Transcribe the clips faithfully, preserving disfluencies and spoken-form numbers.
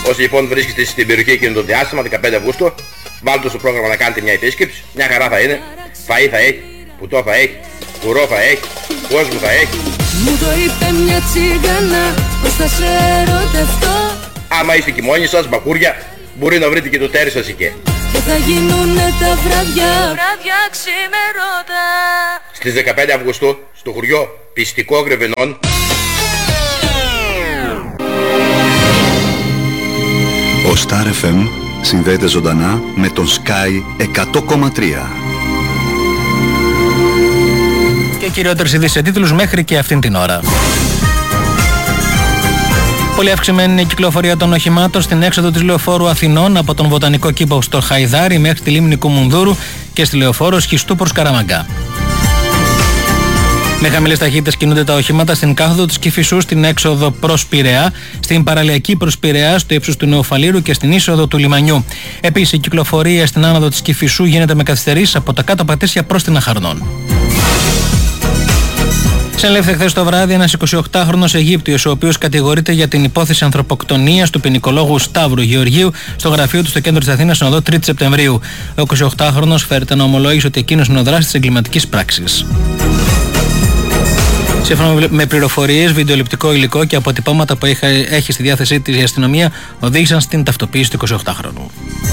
Όσοι λοιπόν βρίσκεστε στην περιοχή εκείνο το διάστημα, δεκαπέντε Αυγούστου, βάλτε στο πρόγραμμα να κάνετε μια επίσκεψη, μια χαρά θα είναι, φαΐ θα έχει, πουτό θα έχει, κουρό θα έχει, κόσμο θα έχει. Μου το είπε μια τσίγανα, πως θα σε ερωτευτώ. Άμα είστε και μόνοι σας, μπακούρια, μπορεί να βρείτε και το τέρι σας εκεί. Και θα γίνουνε τα βράδια, βράδια ξημερώτα. Στις δεκαπέντε Αυγούστου, στο χωριό Πιστικό Γρεβενών, ο Star εφ εμ συνδέεται ζωντανά με τον Sky εκατό κόμμα τρία. Και κυριότερες ειδήσεις σε τίτλους μέχρι και αυτήν την ώρα. Πολύ αυξημένη είναι η κυκλοφορία των οχημάτων στην έξοδο της Λεωφόρου Αθηνών από τον Βοτανικό Κήπο στο Χαϊδάρι μέχρι τη λίμνη Κουμουνδούρου και στη Λεωφόρο Σχιστού προς Καραμαγκά. Με χαμηλές ταχύτητες κινούνται τα οχήματα στην κάθοδο της Κηφισού, στην έξοδο προς Πειραιά, στην παραλιακή προς Πειραιά, στο ύψος του Νεοφαλήρου και στην είσοδο του λιμανιού. Επίσης, η κυκλοφορία στην άνοδο της Κηφισού γίνεται με καθυστερήσεις από τα κάτω Πατήσια προς την Αχαρνών. Συνελήφθη χθες το βράδυ ένας εικοσιοκτάχρονος Αιγύπτιος, ο οποίος κατηγορείται για την υπόθεση ανθρωποκτονίας του ποινικολόγου Σταύρου Γεωργίου στο γραφείο του στο κέντρο της Αθήνας, στην οδό τρίτη Σεπτεμβρίου. Ο εικοσιοκτάχρονος φέρεται να ομολόγησε ότι εκείνος είναι ο δράστης της εγκληματικής πράξης. Σύμφωνα με πληροφορίες, βιντεοληπτικό υλικό και αποτυπώματα που έχει στη διάθεσή της η αστυνομία οδήγησαν στην ταυτοποίηση του εικοσιοκτάχρονου.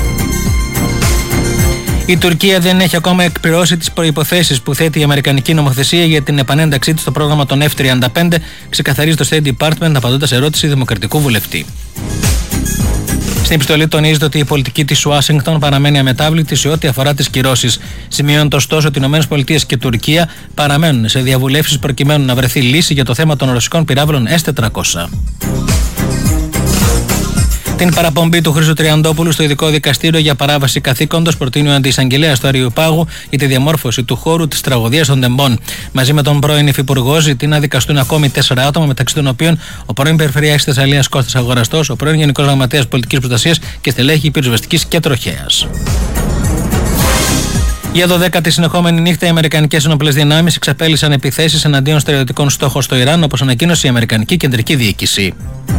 Η Τουρκία δεν έχει ακόμα εκπληρώσει τις προϋποθέσεις που θέτει η αμερικανική νομοθεσία για την επανένταξή της στο πρόγραμμα των εφ τριάντα πέντε, ξεκαθαρίζει το State Department απαντώντας σε ερώτηση δημοκρατικού βουλευτή. Στην επιστολή τονίζεται ότι η πολιτική της Ουάσιγκτον παραμένει αμετάβλητη σε ό,τι αφορά τις κυρώσεις. Σημειώνεται ωστόσο ότι οι ΗΠΑ και η Τουρκία παραμένουν σε διαβουλεύσεις προκειμένου να βρεθεί λύση για το θέμα των ρωσικών πυράβλων ες τετρακόσια. Την παραπομπή του Χρήστου Τριαντόπουλου στο ειδικό δικαστήριο για παράβαση καθήκοντος προτείνει ο αντιεισαγγελέας του Αριουπάγου για τη διαμόρφωση του χώρου της τραγωδίας των Τεμπών. Μαζί με τον πρώην υφυπουργό ζητεί να δικαστούν ακόμη τέσσερα άτομα, μεταξύ των οποίων ο πρώην Περιφερειάρχης της Θεσσαλίας Κώστας Αγοραστός, ο πρώην Γενικός Γραμματέας Πολιτικής Προστασίας και στελέχη πυροσβεστικής και τροχέας. Για δωδέκατη συνεχόμενη νύχτα, οι αμερικανικές ενόπλες δυνάμεις εξαπέλυσαν επιθέσεις εναντίον στρατιωτικών στόχων στο Ιράν, όπως ανακοίνωσε η Αμερικανική Κεντρική Διοίκηση.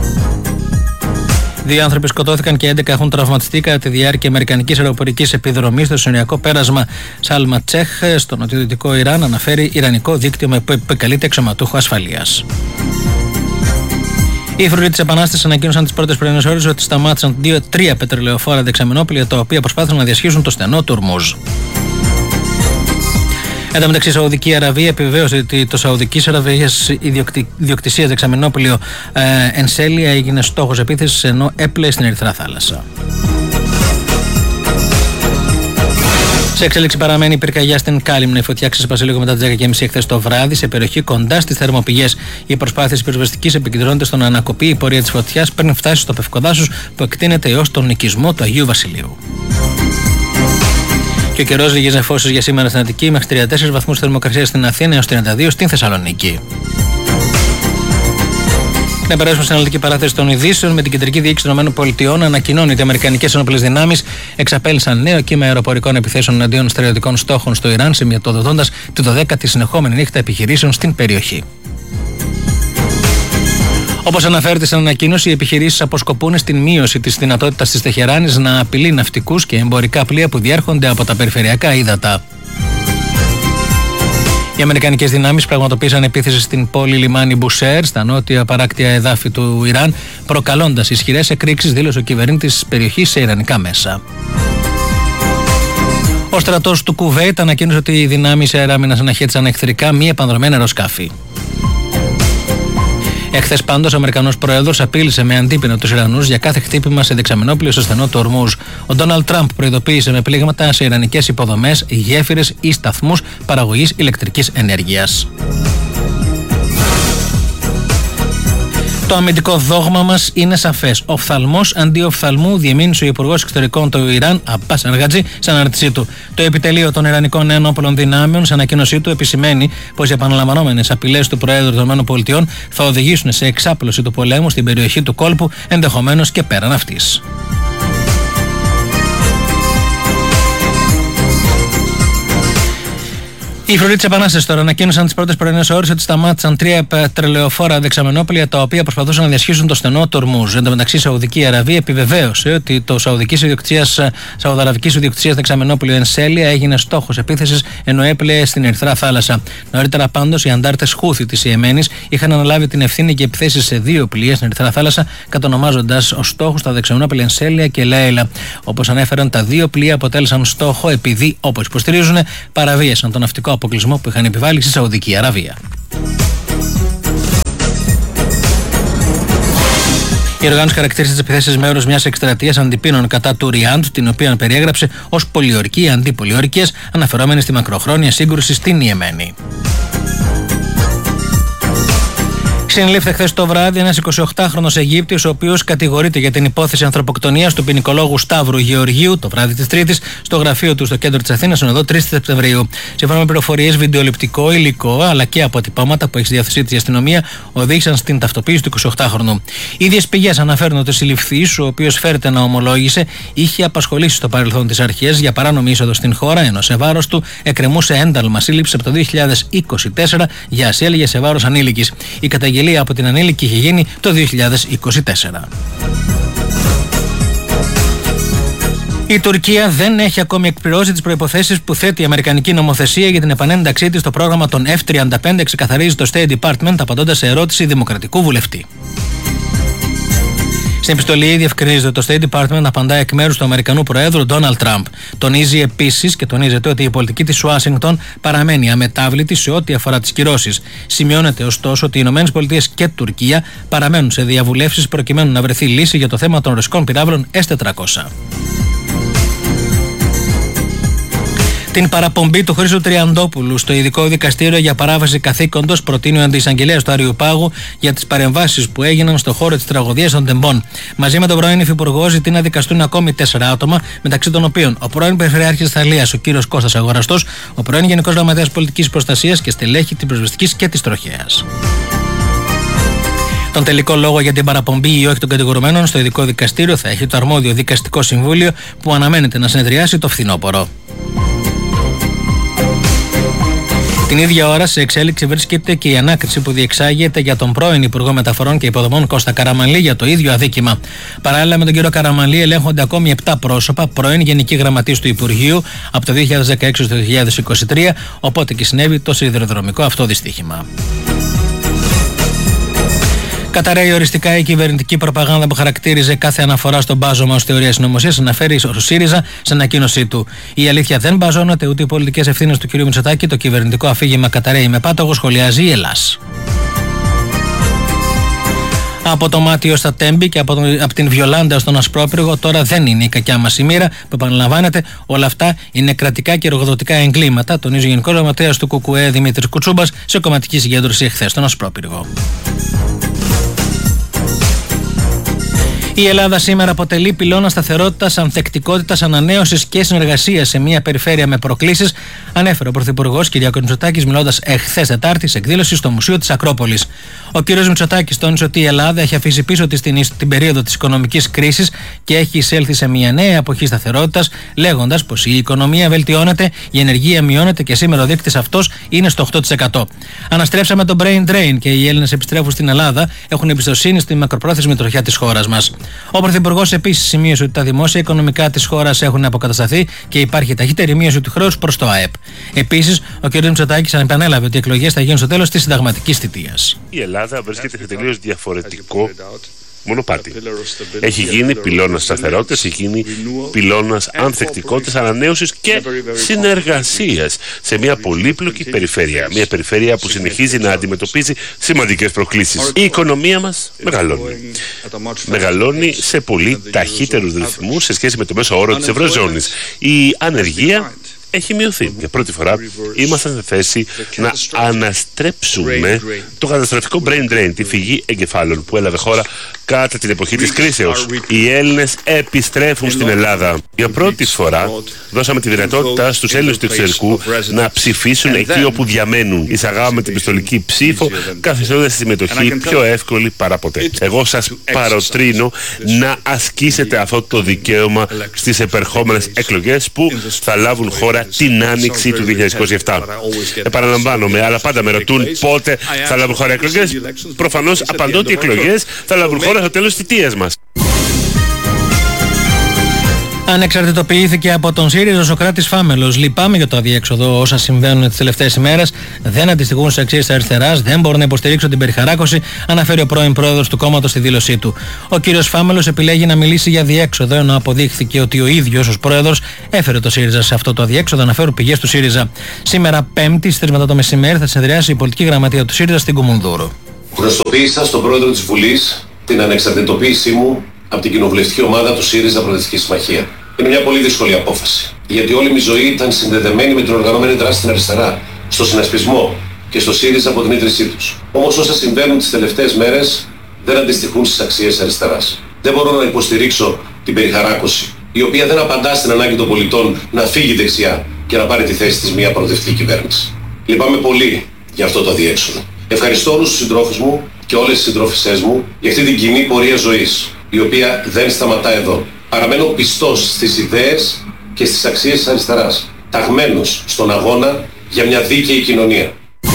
Δύο άνθρωποι σκοτώθηκαν και έντεκα έχουν τραυματιστεί κατά τη διάρκεια αμερικανικής αεροπορικής επιδρομής στο συνοριακό πέρασμα Σαλματσέχ στο νοτιοδυτικό Ιράν, αναφέρει Ιρανικό δίκτυο με που επικαλείται αξιωματούχο ασφαλείας. Οι φρουροί της Επανάστασης ανακοίνωσαν τις πρώτες πρωινές ώρες ότι σταμάτησαν δύο, τρία πετρελαιοφόρα δεξαμενόπλια, τα οποία προσπάθησαν να διασχίσουν το στενό του Ορμούζ. Εν τω μεταξύ, η Σαουδική Αραβία επιβεβαίωσε ότι το Σαουδικής Αραβίας ιδιοκτησία δεξαμενόπλιο ε, Ενσέλια έγινε στόχος επίθεσης ενώ έπλεε στην Ερυθρά Θάλασσα. Σε εξέλιξη παραμένει η πυρκαγιά στην Κάλυμνο. Η φωτιά ξέσπασε λίγο μετά τις δέκα και μισή χθες το βράδυ σε περιοχή κοντά στις θερμοπηγές. Οι προσπάθειες πυροσβεστικής επικεντρώνονται στο να ανακοπεί η πορεία της φωτιάς πριν φτάσει στο πευκοδάσος που εκτείνεται έως τον οικισμό του Αγίου Βασιλείου. Και ο καιρός ζυγίζει νεφώσεις για σήμερα στην Αττική μέχρι τριάντα τέσσερις βαθμούς θερμοκρασία στην Αθήνα έως τριάντα δύο στην Θεσσαλονίκη. Να περάσουμε στην αναλυτική παράθεση των ειδήσεων. Με την Κεντρική Διοίκηση των ΗΠΑ να ανακοινώνει ότι οι αμερικανικές ενόπλες δυνάμεις εξαπέλυσαν νέο κύμα αεροπορικών επιθέσεων εναντίον στρατιωτικών στόχων στο Ιράν, σημειωτοδοτώντας τη δωδέκατη συνεχόμενη νύχτα επιχειρήσεων στην περιοχή. Όπως αναφέρεται στην ανακοίνωση, οι επιχειρήσεις αποσκοπούν στην μείωση της δυνατότητας της Τεχεράνης να απειλεί ναυτικούς και εμπορικά πλοία που διέρχονται από τα περιφερειακά ύδατα. Οι αμερικανικές δυνάμεις πραγματοποίησαν επίθεση στην πόλη λιμάνι Μπουσέρ, στα νότια παράκτια εδάφη του Ιράν, προκαλώντας ισχυρές εκρήξεις, δήλωσε ο κυβερνήτης της περιοχής σε ιρανικά μέσα. Ο στρατός του Κουβέιτ ανακοίνωσε ότι οι δυνάμεις αεράμινας αναχέτησαν εχθρικά μη επανδρομένα αεροσκάφη. Εχθές πάντως, ο Αμερικανός Πρόεδρος απείλησε με αντίπεινο τους Ιρανούς για κάθε χτύπημα σε δεξαμενόπλαιο στο στενό του Ορμούζ. Ο Ντόναλντ Τραμπ προειδοποίησε με πλήγματα σε ιρανικές υποδομές, γέφυρες ή σταθμούς παραγωγής ηλεκτρικής ενέργειας. Το αμυντικό δόγμα μας είναι σαφές. Οφθαλμός αντί οφθαλμού, διεμήνυσε ο Υπουργός Εξωτερικών του Ιράν, Αμπάς Αργατζή, σε ανάρτησή του. Το επιτελείο των Ιρανικών Ενόπλων Δυνάμεων, σε ανακοίνωσή του, επισημαίνει πως οι επαναλαμβανόμενες απειλές του Προέδρου των ΗΠΑ θα οδηγήσουν σε εξάπλωση του πολέμου στην περιοχή του κόλπου, ενδεχομένως και πέραν αυτής. Οι φρουροί της Επανάστασης τώρα ανακοίνωσαν τις πρώτες πρωινές ώρες ότι σταμάτησαν τρία πετρελαιοφόρα δεξαμενόπλια τα οποία προσπαθούσαν να διασχίσουν το στενό του Ορμούζ. Εν τω μεταξύ, η Σαουδική Αραβία επιβεβαίωσε ότι το Σαουδαραβικής ιδιοκτησίας δεξαμενόπλιο Ενσέλια έγινε στόχος επίθεσης ενώ έπλεε στην Ερυθρά θάλασσα. Νωρίτερα, πάντως, οι αντάρτες Χούθη της Ιεμένης είχαν αναλάβει την ευθύνη για επιθέσεις σε δύο πλοία στην Ερυθρά θάλασσα, κατονομάζοντας ως στόχους τα δεξαμενόπλια Ενσέλια και Λέιλα. Όπως ανέφεραν, τα δύο πλοία αποτέλεσαν στόχο επειδή, όπως υποστηρίζουν, παραβίασαν τον ναυτικό αποκλεισμό που είχαν επιβάλει στη Σαουδική Αραβία. Η οργάνωση χαρακτήρισε τις επιθέσεις μέρος μιας εκστρατείας αντιπίνων κατά του Ριάντ, την οποία περιέγραψε ως πολιορκία αντί πολιορκίας, αναφερόμενη στη μακροχρόνια σύγκρουση στην Ιεμένη. Συνελήφθη χθες το βράδυ ένας εικοσιοκτάχρονος Αιγύπτιος, ο οποίος κατηγορείται για την υπόθεση ανθρωποκτονίας του ποινικολόγου Σταύρου Γεωργίου το βράδυ της Τρίτης στο γραφείο του στο κέντρο της Αθήνας, στον οδό τρεις Σεπτεμβρίου. Σύμφωνα με πληροφορίες, βιντεοληπτικό υλικό αλλά και αποτυπώματα που έχει στη διάθεσή της η αστυνομία οδήγησαν στην ταυτοποίηση του εικοσιοκτάχρονου. Οι ίδιες πηγές αναφέρουν ότι ο συλληφθής, ο οποίος φέρεται να ομολόγησε, είχε απασχολήσει στο παρελθόν τις αρχές για παράνομη είσοδο στην χώρα, ενώ σε βάρος του εκκρεμούσε ένταλμα σύλληψης από το δύο χιλιάδες είκοσι τέσσερα για ασέλγεια σε βάρος ανήλικης. Η καταγγελία από την ανήλικη είχε γίνει το δύο χιλιάδες είκοσι τέσσερα. Η Τουρκία δεν έχει ακόμη εκπληρώσει τις προϋποθέσεις που θέτει η Αμερικανική νομοθεσία για την επανένταξή της στο πρόγραμμα των εφ τριάντα πέντε, ξεκαθαρίζει το State Department απαντώντας σε ερώτηση δημοκρατικού βουλευτή. Στην επιστολή διευκρινίζεται ότι το State Department απαντά εκ μέρους του Αμερικανού Προέδρου Ντόναλντ Τραμπ. Τονίζει επίσης και τονίζεται ότι η πολιτική της Ουάσιγκτον παραμένει αμετάβλητη σε ό,τι αφορά τις κυρώσεις. Σημειώνεται ωστόσο ότι οι ΗΠΑ και Τουρκία παραμένουν σε διαβουλεύσεις προκειμένου να βρεθεί λύση για το θέμα των ρωσικών πυράβλων ες τετρακόσια. Την παραπομπή του Χρήστου Τριαντόπουλου στο ειδικό δικαστήριο για παράβαση καθήκοντος προτείνει ο αντιεισαγγελέας του Αριουπάγου για τις παρεμβάσεις που έγιναν στο χώρο της τραγωδίας των Τεμπών. Μαζί με τον πρώην υφυπουργό ζητεί να δικαστούν ακόμη τέσσερα άτομα, μεταξύ των οποίων ο πρώην Περιφερειάρχης Θαλίας, ο κύριος Κώστας Αγοραστός, ο πρώην Γενικός Γραμματέας Πολιτικής Προστασίας και στελέχη της Πυροσβεστικής και της Τροχέας. Τον τελικό λόγο για την παραπομπή ή όχι των κατηγορουμένων στο ειδικό δικαστήριο θα έχει το αρμόδιο δικαστικό συμβούλιο που αναμένεται να συνεδριάσει το φθινόπωρο. Την ίδια ώρα σε εξέλιξη βρίσκεται και η ανάκριση που διεξάγεται για τον πρώην Υπουργό Μεταφορών και Υποδομών Κώστα Καραμανλή για το ίδιο αδίκημα. Παράλληλα με τον κύριο Καραμανλή ελέγχονται ακόμη επτά πρόσωπα, πρώην Γενική Γραμματής του Υπουργείου από το δύο χιλιάδες δεκαέξι στο δύο χιλιάδες είκοσι τρία, οπότε και συνέβη το σιδηροδρομικό αυτό δυστύχημα. Καταραίει οριστικά η κυβερνητική προπαγάνδα που χαρακτήριζε κάθε αναφορά στον μπάζωμα ως θεωρία συνωμοσίας, αναφέρει ο ΣΥΡΙΖΑ σε ανακοίνωσή του. Η αλήθεια δεν μπαζώνεται, ούτε οι πολιτικές ευθύνες του κ. Μητσοτάκη, το κυβερνητικό αφήγημα καταραίει με πάτογο, σχολιάζει η Ελλάς. Από το μάτι ως τα τέμπη και από, τον, από την Βιολάντα στον Ασπρόπυργο, τώρα δεν είναι η κακιά μας η μοίρα που επαναλαμβάνεται. Όλα αυτά είναι κρατικά και εργοδοτικά εγκλήματα, τονίζει ο Γενικός Γραμματέας του ΚΚΕ Δημήτρης Κουτσούμπας σε κομματική συγκέντρωση εχθές στον Ασπρόπυργο. Η Ελλάδα σήμερα αποτελεί πυλώνα σταθερότητας, ανθεκτικότητας, ανανέωσης και συνεργασίας σε μια περιφέρεια με προκλήσεις, ανέφερε ο Πρωθυπουργός κ. Μητσοτάκης μιλώντας εχθές Τετάρτη σε εκδήλωση στο Μουσείο της Ακρόπολης. Ο κ. Μητσοτάκης τόνισε ότι η Ελλάδα έχει αφήσει πίσω της την, την περίοδο της οικονομικής κρίσης και έχει εισέλθει σε μια νέα εποχή σταθερότητας, λέγοντας πως η οικονομία βελτιώνεται, η ενεργεία μειώνεται και σήμερα ο δείκτης αυτός είναι στο οκτώ τοις εκατό. Αναστρέψαμε το brain drain και οι Έλληνες επιστρέφουν στην Ελλάδα, έχουν εμπιστοσύνη στη μακροπρόθεσμη τροχιά της χώρας μας. Ο Πρωθυπουργός επίσης σημείωσε ότι τα δημόσια οικονομικά της χώρας έχουν αποκατασταθεί και υπάρχει ταχύτερη μείωση του χρέους προς το ΑΕΠ. Επίσης, ο κ. Μητσοτάκης επανέλαβε ότι οι εκλογές θα γίνουν στο τέλος της συνταγματικής θητείας. Η Ελλάδα βρίσκεται σε τελείως διαφορετικό μονοπάτι. Έχει γίνει πυλώνας σταθερότητας, έχει γίνει πυλώνας ανθεκτικότητας, ανανέωσης και συνεργασίας σε μια πολύπλοκη περιφέρεια. Μια περιφέρεια που συνεχίζει να αντιμετωπίζει σημαντικές προκλήσεις. Η οικονομία μας μεγαλώνει. Μεγαλώνει σε πολύ ταχύτερους ρυθμούς σε σχέση με το μέσο όρο της Ευρωζώνης. Η ανεργία έχει μειωθεί. Για πρώτη φορά ήμασταν σε θέση να αναστρέψουμε το καταστροφικό brain drain, τη φυγή εγκεφάλων που έλαβε χώρα κατά την εποχή της κρίσεως. Οι Έλληνες επιστρέφουν στην Ελλάδα. Για πρώτη φορά δώσαμε τη δυνατότητα στους Έλληνες του εξωτερικού να ψηφίσουν εκεί όπου διαμένουν. Εισαγάγαμε την πιστολική ψήφο, καθιστώντας τη συμμετοχή πιο εύκολη παρά ποτέ. Εγώ σας παροτρύνω να ασκήσετε αυτό το δικαίωμα στις επερχόμενες εκλογές που θα λάβουν χώρα την Άνοιξη του δύο χιλιάδες είκοσι επτά. Επαναλαμβάνομαι, αλλά πάντα με ρωτούν πότε θα λάβουν χώρα εκλογές. Προφανώς απαντώ ότι οι εκλογές θα λάβουν χώρα στο τέλος της θητείας μας. Ανεξαρτητοποιήθηκε από τον ΣΥΡΙΖΑ ο Σωκράτης Φάμελος. Λυπάμαι για το αδιέξοδο. Όσα συμβαίνουν τις τελευταίες ημέρες δεν αντιστοιχούν στις αξίες της αριστεράς, δεν μπορώ να υποστηρίξω την περιχαράκωση, αναφέρει ο πρώην πρόεδρος του κόμματος στη δήλωσή του. Ο κύριος Φάμελος επιλέγει να μιλήσει για αδιέξοδο, ενώ αποδείχθηκε ότι ο ίδιος ως πρόεδρος έφερε το ΣΥΡΙΖΑ σε αυτό το αδιέξοδο, αναφέρουν πηγές του ΣΥΡΙΖΑ. Σήμερα, Πέμπτη, στις τρεις μετά το μεσημέρι, θα συνεδριάσει η πολιτική γραμματεία του ΣΥΡΙΖΑ στην Κουμουνδούρου. Γνωστοποίησα στον πρόεδρο της Βουλής την ανεξαρτητοποίησή μου από την κοινοβουλευτική ομάδα του ΣΥΡΙΖΑ Προοδευτική Συμμαχία. Είναι μια πολύ δύσκολη απόφαση. Γιατί όλη μου η ζωή ήταν συνδεδεμένη με την οργανωμένη δράση στην αριστερά, στο συνασπισμό και στο ΣΥΡΙΖΑ από την ίδρυσή τους. Όμως όσα συμβαίνουν τις τελευταίες μέρες δεν αντιστοιχούν στις αξίες της αριστεράς. Δεν μπορώ να υποστηρίξω την περιχαράκωση, η οποία δεν απαντά στην ανάγκη των πολιτών να φύγει δεξιά και να πάρει τη θέση της μια προοδευτική κυβέρνηση. Λυπάμαι πολύ για αυτό το αδιέξοδο. Ευχαριστώ όλους τους συντρόφους μου και όλες τις συντρόφισσές μου για αυτή την κοινή πορεία ζωής, η οποία δεν σταματά εδώ. Παραμένω πιστός στις ιδέες και στις αξίες της αριστεράς, ταγμένος στον αγώνα για μια δίκαιη κοινωνία.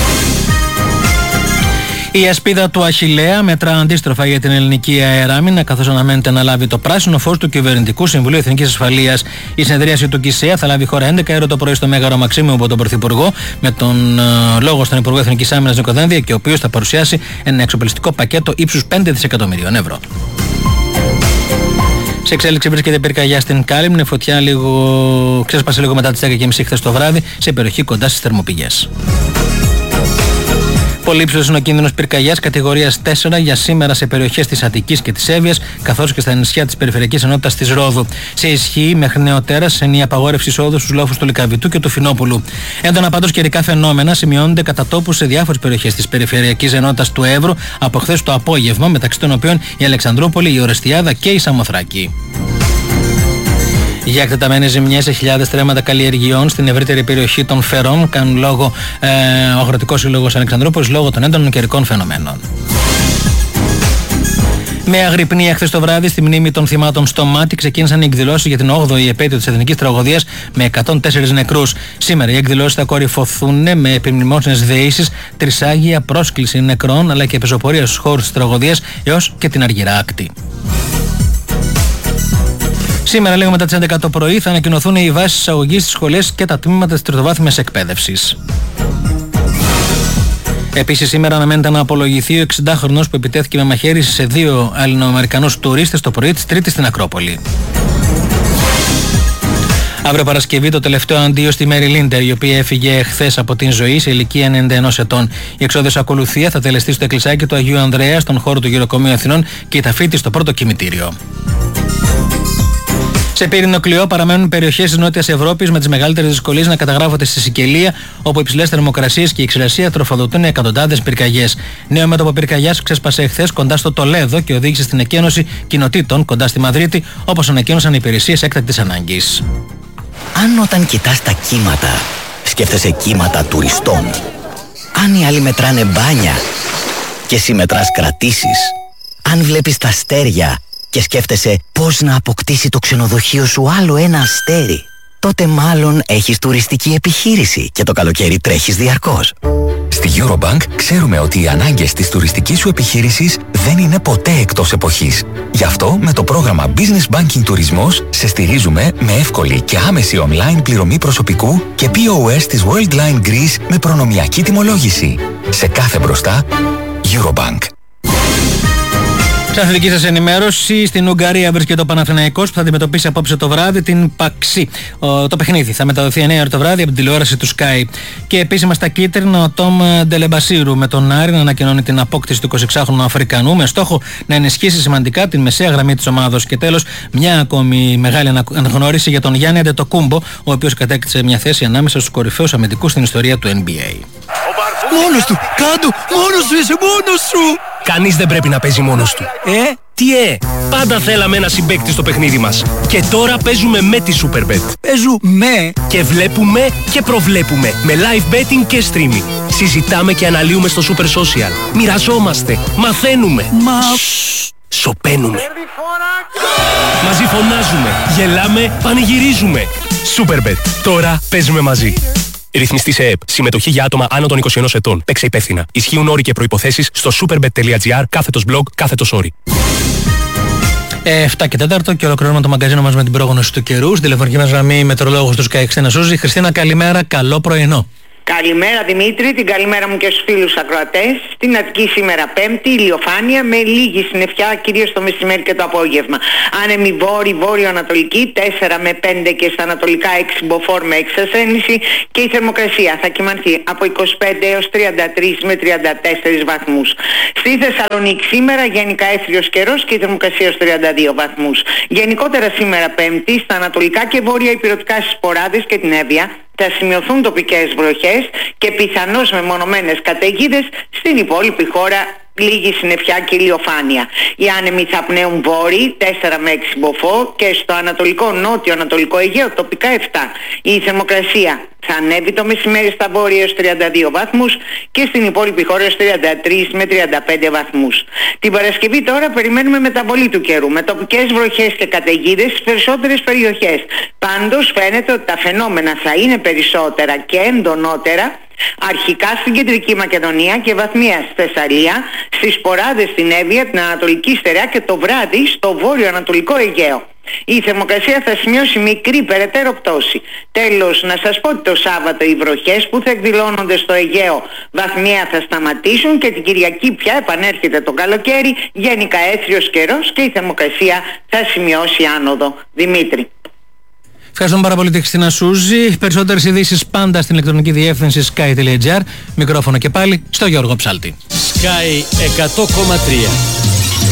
Η ασπίδα του Αχιλλέα μετρά αντίστροφα για την ελληνική αεράμινα, καθώς αναμένεται να λάβει το πράσινο φως του Κυβερνητικού Συμβουλίου Εθνικής Ασφαλείας. Η συνεδρίαση του ΚΙΣΕΑ θα λάβει χώρα έντεκα η ώρα το πρωί στο Μέγαρο Μαξίμου από τον Πρωθυπουργό, με τον uh, λόγο στον Υπουργό Εθνικής Άμυνας Νίκο Δένδια, και ο οποίος θα παρουσιάσει ένα εξοπλιστικό πακέτο ύψους πέντε δισεκατομμυρίων ευρώ. Σε εξέλιξη βρίσκεται πυρκαγιά στην Κάλυμνη. Φωτιά λίγο... ξέσπασε λίγο μετά τις δέκα και μισή χθες το βράδυ σε περιοχή κοντά στις θερμοπηγές. Πολύ ύψηλος είναι ο κίνδυνος πυρκαγιάς κατηγορίας τέσσερα για σήμερα σε περιοχές της Αττικής και της Εύβοιας, καθώς και στα νησιά της περιφερειακής ενότητας της Ρόδου. Σε ισχύ μέχρι νεοτέρας είναι η απαγόρευση εισόδου στους λόφους του Λυκαβητού και του Φινόπουλου. Έντονα πάντως καιρικά φαινόμενα σημειώνονται κατά τόπου σε διάφορες περιοχές της περιφερειακής ενότητας του Εύρου από χθες το απόγευμα, μεταξύ των οποίων η Αλεξανδρούπολη, η Ορεστιάδα και η Σαμοθράκη. Για εκτεταμένες ζημιές σε χιλιάδες τρέματα καλλιεργειών στην ευρύτερη περιοχή των Φερών κάνουν λόγο ε, ο Αγροτικός Σύλλογος Αλεξανδρούπολης λόγω των έντονων καιρικών φαινομένων. Με αγρυπνία χθες το βράδυ στη μνήμη των θυμάτων στο Μάτι ξεκίνησαν οι εκδηλώσεις για την όγδοη επέτειο της εθνικής τραγωδίας με εκατόν τέσσερα νεκρούς. Σήμερα οι εκδηλώσεις θα κορυφωθούν με επιμνημόσυνες δεήσεις, τρισάγια, πρόσκληση νεκρών αλλά και πεζοπορία στους χώρους της τραγωδίας έως και την Αργυρά Άκτη. Σήμερα, λίγο μετά τις έντεκα το πρωί, θα ανακοινωθούν οι βάσεις εισαγωγής στις σχολές και τα τμήματα της τριτοβάθμιας εκπαίδευσης. Επίσης, σήμερα αναμένεται να απολογηθεί ο εξηντάχρονος που επιτέθηκε με μαχαίρι σε δύο Ελληνοαμερικανούς τουρίστες το πρωί της Τρίτης στην Ακρόπολη. Αύριο Παρασκευή το τελευταίο αντίο στη Μέρι Λίντερ, η οποία έφυγε χθες από την ζωή σε ηλικία ενενήντα ενός ετών. Η εξόδιος ακολουθία θα τελεστεί στο εκκλησάκι του Αγίου Ανδρέα στον χώρο του Γεροκομείου Αθηνών και η ταφή της στο πρώτο κημητήριο. Σε πύρινο κλειό παραμένουν περιοχές της Νότιας Ευρώπης με τις μεγαλύτερες δυσκολίες να καταγράφονται στη Σικελία, όπου υψηλές θερμοκρασίες και η ξηρασία τροφοδοτούν εκατοντάδες πυρκαγιές. Νέο μέτωπο πυρκαγιάς ξέσπασε εχθές κοντά στο Τολέδο και οδήγησε στην εκένωση κοινοτήτων κοντά στη Μαδρίτη, όπως ανακοίνωσαν οι υπηρεσίες έκτακτης ανάγκης. Αν όταν κοιτάς τα κύματα, σκέφτεσαι κύματα τουριστών, αν οι άλλοι μετράνε μπάνια και εσύ μετράς κρατήσεις, αν βλέπεις τα αστέρια και σκέφτεσαι πώς να αποκτήσει το ξενοδοχείο σου άλλο ένα αστέρι, τότε μάλλον έχεις τουριστική επιχείρηση και το καλοκαίρι τρέχεις διαρκώς. Στη Eurobank ξέρουμε ότι οι ανάγκες της τουριστικής σου επιχείρησης δεν είναι ποτέ εκτός εποχής. Γι' αυτό με το πρόγραμμα Business Banking Τουρισμός σε στηρίζουμε με εύκολη και άμεση online πληρωμή προσωπικού και πι ο ες της Worldline Greece με προνομιακή τιμολόγηση. Σε κάθε μπροστά, Eurobank. Σαν δική σας ενημέρωση, στην Ουγγαρία βρίσκεται ο Παναθηναϊκός που θα αντιμετωπίσει απόψε το βράδυ την Παξί. Το παιχνίδι θα μεταδοθεί εννιά η ώρα το βράδυ από την τηλεόραση του Sky. Και επίσημα στα κίτρινα ο Τόμ Ντελεμπασίρου με τον Άρη να ανακοινώνει την απόκτηση του εικοσιεξάχρονου Αφρικανού με στόχο να ενισχύσει σημαντικά την μεσαία γραμμή της ομάδος. Και τέλος, μια ακόμη μεγάλη αναγνώριση για τον Γιάννη Αντετοκούμπο, ο οποίος κατέκτησε μια θέση ανάμεσα στους κορυφαίους αμυντικούς στην ιστορία του N B A. Μόνος του! Κάντο! Μόνος σου! Είσαι μόνος σου! Κανείς δεν πρέπει να παίζει μόνος του. Ε, Τι ε, πάντα θέλαμε ένα συμπαίκτη στο παιχνίδι μας. Και τώρα παίζουμε με τη Superbet. Παίζουμε και βλέπουμε και προβλέπουμε με live betting και streaming. Συζητάμε και αναλύουμε στο Super Social. Μοιραζόμαστε, μαθαίνουμε. Μα... Σωπαίνουμε. Μαζί φωνάζουμε, γελάμε, πανηγυρίζουμε. Superbet. Τώρα παίζουμε μαζί. Ρυθμιστή σε ΕΕΠ. Συμμετοχή για άτομα άνω των είκοσι ενός ετών. Παίξε υπεύθυνα. Ισχύουν όροι και προϋποθέσεις στο superbet.gr κάθετος blog κάθετος όροι. εφτά και τέταρτο και ολοκληρώνουμε το μαγκαζίνο μας με την πρόγνωση του καιρού. Στην τηλεφωνική μας γραμμή μετρολόγος του Sky Xena Σούζη. Χριστίνα, καλημέρα, καλό πρωινό. Καλημέρα Δημήτρη, την καλημέρα μου και στους φίλους ακροατές. Στην Αττική σήμερα Πέμπτη, ηλιοφάνεια με λίγη συννεφιά κυρίως το μεσημέρι και το απόγευμα. Άνεμη βόρη, βόρειο-ανατολική, τέσσερα με πέντε και στα ανατολικά έξι μποφόρ με εξασθένηση και η θερμοκρασία θα κυμανθεί από είκοσι πέντε έως τριάντα τρεις με τριάντα τέσσερις βαθμούς. Στη Θεσσαλονίκη σήμερα γενικά έθριος καιρός και η θερμοκρασία στους τριάντα δύο βαθμούς. Γενικότερα σήμερα Πέμπτη, στα ανατολικά και βόρεια ηπειρωτικά στις Ποράδες και την Εύβοια θα σημειωθούν τοπικές βροχές και πιθανώς μεμονωμένες καταιγίδες. Στην υπόλοιπη χώρα λίγη συννεφιά και ηλιοφάνεια. Οι άνεμοι θα πνέουν βόρειοι τέσσερα με έξι μποφόρ και στο ανατολικό νότιο ανατολικό Αιγαίο τοπικά επτά. Η θερμοκρασία θα ανέβει το μεσημέρι στα βόρεια έως τριάντα δύο βαθμούς και στην υπόλοιπη χώρα έως τριάντα τρεις με τριάντα πέντε βαθμούς. Την Παρασκευή τώρα περιμένουμε μεταβολή του καιρού με τοπικές βροχές και καταιγίδες στις περισσότερες περιοχές. Πάντως φαίνεται ότι τα φαινόμενα θα είναι περισσότερα και εντονότερα αρχικά στην Κεντρική Μακεδονία και βαθμία στη Θεσσαλία, στις Ποράδες στην Εύβοια, την Ανατολική Στερεά και το βράδυ στο βόρειο-ανατολικό Αιγαίο. Η θερμοκρασία θα σημειώσει μικρή περαιτέρω πτώση. Τέλος, να σας πω ότι το Σάββατο οι βροχές που θα εκδηλώνονται στο Αιγαίο βαθμία θα σταματήσουν και την Κυριακή πια επανέρχεται το καλοκαίρι, γενικά έθριος καιρός και η θερμοκρασία θα σημειώσει άνοδο. Δημήτρη. Ευχαριστούμε πάρα πολύ τη Χριστίνα Σούζη. Περισσότερες ειδήσεις πάντα στην ηλεκτρονική διεύθυνση sky.gr. Μικρόφωνο και πάλι στο Γιώργο Ψάλτη. Sky εκατό κόμμα τρία.